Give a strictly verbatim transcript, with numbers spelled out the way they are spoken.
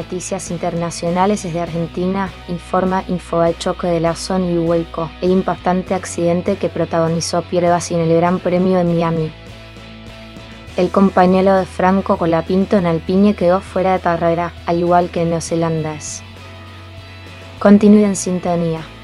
noticias internacionales desde Argentina, informa Info al choque de Lawson y Hueco, el impactante accidente que protagonizó Pierre Gasly en el Gran Premio de Miami. El compañero de Franco Colapinto en Alpine quedó fuera de carrera, al igual que el neozelandés. Continúe en sintonía.